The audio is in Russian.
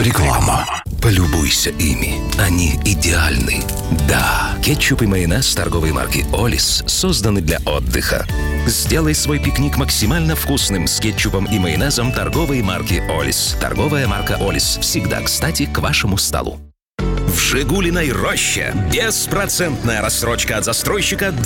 Реклама. Полюбуйся ими. Они идеальны. Да, кетчуп и майонез торговой марки «Олис» созданы для отдыха. Сделай свой пикник максимально вкусным с кетчупом и майонезом торговой марки «Олис». Торговая марка «Олис» всегда кстати к вашему столу. В «Жигулиной роще» беспроцентная рассрочка от застройщика